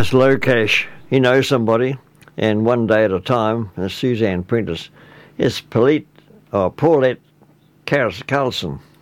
Dennis Locash. He knows somebody, and one day at a time, Suzanne Prentice. It's Paulette Carlson.